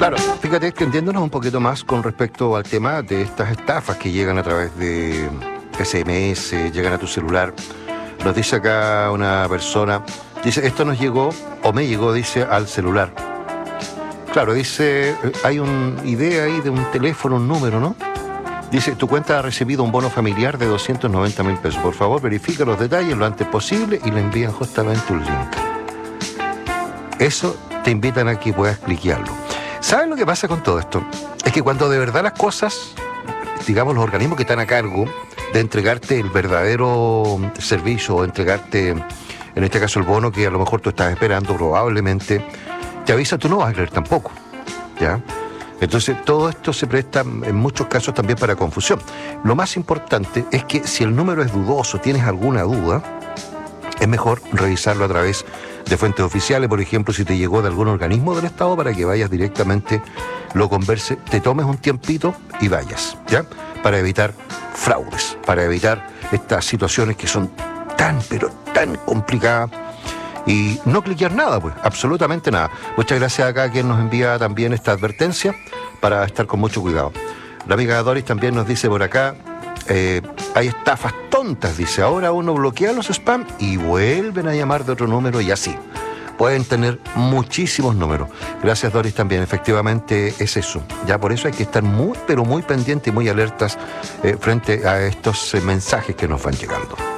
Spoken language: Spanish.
Claro, fíjate, extendiéndonos un poquito más con respecto al tema de estas estafas que llegan a través de SMS, llegan a tu celular. Nos dice acá una persona, dice, esto nos llegó, o me llegó, dice, al celular. Claro, dice, hay una idea ahí de un teléfono, un número, ¿no? Dice, tu cuenta ha recibido un bono familiar de 290.000 pesos. Por favor, verifica los detalles lo antes posible y le envían justamente un link. Eso te invitan a que puedas cliquearlo. ¿Sabes lo que pasa con todo esto? Es que cuando de verdad las cosas, digamos, los organismos que están a cargo de entregarte el verdadero servicio o entregarte, en este caso el bono que a lo mejor tú estás esperando, probablemente, te avisa, tú no vas a creer tampoco, ¿ya? Entonces todo esto se presta en muchos casos también para confusión. Lo más importante es que si el número es dudoso, tienes alguna duda, es mejor revisarlo a través de fuentes oficiales, por ejemplo, si te llegó de algún organismo del Estado, para que vayas directamente, lo converse, te tomes un tiempito y vayas, ¿ya? Para evitar fraudes, para evitar estas situaciones que son tan, pero tan complicadas. Y no cliquear nada, pues, absolutamente nada. Muchas gracias acá a quien nos envía también esta advertencia para estar con mucho cuidado. La amiga Doris también nos dice por acá, hay estafas tontas, dice, ahora uno bloquea los spam y vuelven a llamar de otro número y así. Pueden tener muchísimos números. Gracias, Doris, también. Efectivamente es eso. Ya por eso hay que estar muy, pero muy pendientes y muy alertas frente a estos mensajes que nos van llegando.